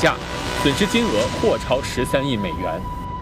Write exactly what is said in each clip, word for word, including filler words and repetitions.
架，损失金额或超十三亿美元。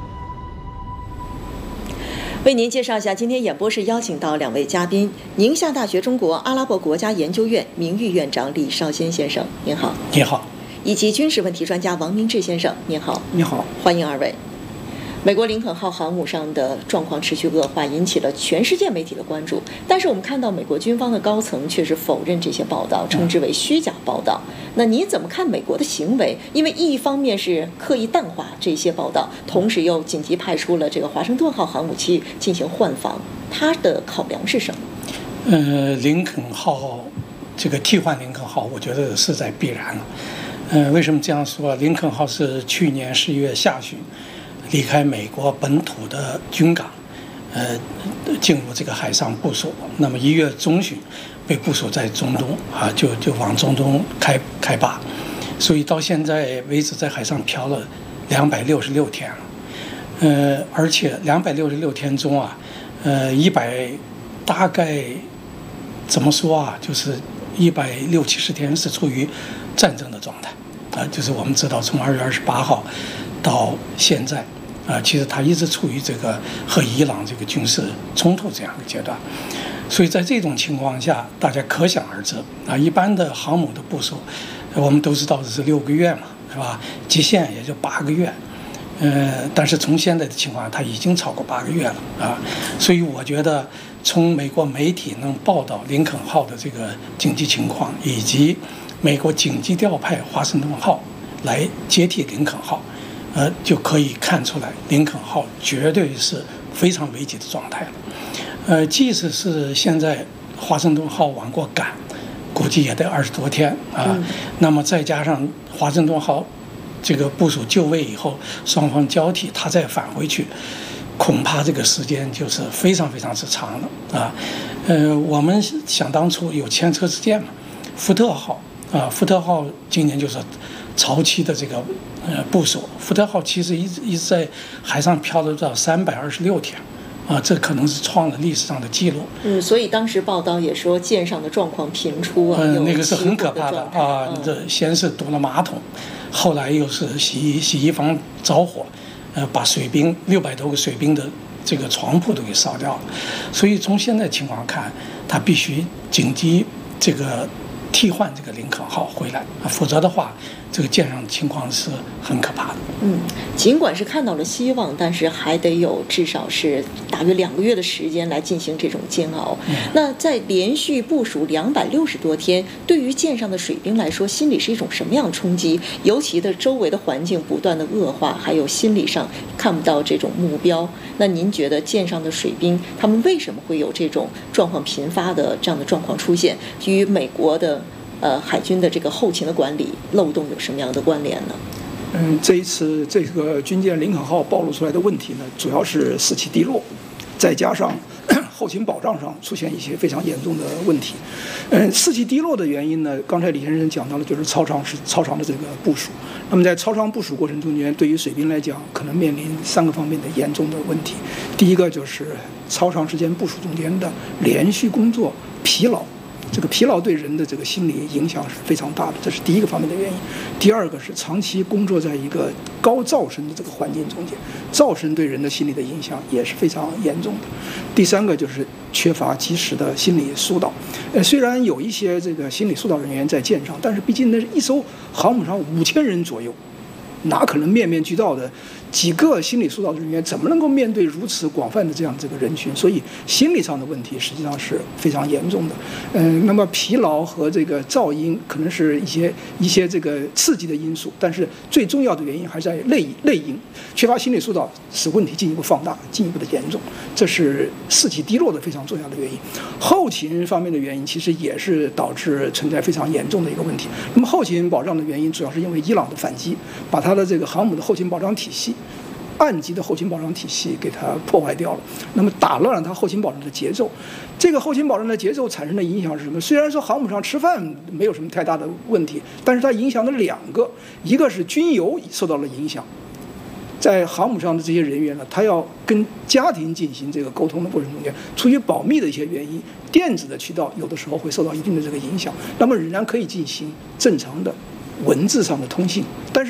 为您介绍一下，今天演播室邀请到两位嘉宾：宁夏大学中国阿拉伯国家研究院名誉院长李绍先先生，您好； 你好； 以及军事问题专家王明志先生，您好。 你好， 欢迎二位。美国林肯号航母上的状况持续恶化，引起了全世界媒体的关注。但是我们看到美国军方的高层却是否认这些报道，称之为虚假报道。那您怎么看美国的行为？因为一方面是刻意淡化这些报道，同时又紧急派出了这个华盛顿号航母器进行换防，它的考量是什么？ 呃，林肯号这个替换林肯号，我觉得势在必然了。呃，为什么这样说？林肯号是去年十一月下旬离开美国本土的军港，呃，进入这个海上部署。那么一月中旬被部署在中东啊，就就往中东开开拔，所以到现在为止在海上漂了两百六十六天了。呃，而且两百六十六天中啊，呃，一百大概怎么说啊，就是一百六七十天是处于战争的状态啊，就是我们知道从二月二十八号到现在。啊，其实它一直处于这个和伊朗这个军事冲突这样一个阶段，所以在这种情况下，大家可想而知啊，一般的航母的部署，我们都知道的是六个月嘛，是吧？极限也就八个月，呃，但是从现在的情况，它已经超过八个月了啊，所以我觉得从美国媒体能报道林肯号的这个紧急情况，以及美国紧急调派华盛顿号来接替林肯号。呃，就可以看出来，林肯号绝对是非常危急的状态了。呃，即使是现在华盛顿号往过赶，估计也得二十多天啊。嗯、那么再加上华盛顿号这个部署就位以后，双方交替，它再返回去，恐怕这个时间就是非常非常之长了啊。呃，我们想当初有前车之鉴嘛，福特号啊，福特号今年就是潮期的这个。呃，部署福特号其实一直一直在海上漂了到三百二十六天，啊，这可能是创了历史上的记录。 嗯，所以当时报道也说舰上的状况频出啊， 嗯、呃，那个是很可怕的啊。 嗯、 这先是堵了马桶，后来又是洗衣洗衣房着火，呃，把水兵六百多个水兵的这个床铺都给烧掉了。所以从现在情况看，他必须紧急这个替换这个林肯号回来啊，否则的话。这个舰上的情况是很可怕的。 嗯，尽管是看到了希望，但是还得有至少是大约两个月的时间来进行这种煎熬。嗯、那在连续部署两百六十多天，对于舰上的水兵来说，心里是一种什么样的冲击？尤其的周围的环境不断的恶化，还有心理上看不到这种目标。那您觉得舰上的水兵他们为什么会有这种状况频发的这样的状况出现？与美国的呃，海军的这个后勤的管理漏洞有什么样的关联呢？ 嗯，这一次这个军舰林肯号暴露出来的问题呢，主要是士气低落，再加上后勤保障上出现一些非常严重的问题。嗯，士气低落的原因呢，刚才李先生讲到了，就是超长是超长的这个部署。那么在超长部署过程中间，对于水兵来讲，可能面临三个方面的严重的问题。第一个就是超长时间部署中间的连续工作疲劳。这个疲劳对人的这个心理影响是非常大的，这是第一个方面的原因。第二个是长期工作在一个高噪声的这个环境中间，噪声对人的心理的影响也是非常严重的。第三个就是缺乏及时的心理疏导。呃，虽然有一些这个心理疏导人员在舰上，但是毕竟那是一艘航母上五千人左右，哪可能面面俱到的？几个心理疏导人员怎么能够面对如此广泛的这样这个人群？所以心理上的问题实际上是非常严重的。嗯、呃，那么疲劳和这个噪音可能是一些一些这个刺激的因素，但是最重要的原因还是在内内因，缺乏心理疏导使问题进一步放大，进一步的严重，这是士气低落的非常重要的原因。后勤方面的原因其实也是导致存在非常严重的一个问题。那么后勤保障的原因主要是因为伊朗的反击，把它的这个航母的后勤保障体系。岸基的后勤保障体系给它破坏掉了，那么打乱了它后勤保障的节奏。这个后勤保障的节奏产生的影响是什么？虽然说航母上吃饭没有什么太大的问题，但是它影响了两个，一个是军油受到了影响，在航母上的这些人员呢，他要跟家庭进行这个沟通的过程中间，出于保密的一些原因，电子的渠道有的时候会受到一定的这个影响，那么仍然可以进行正常的文字上的通信，但是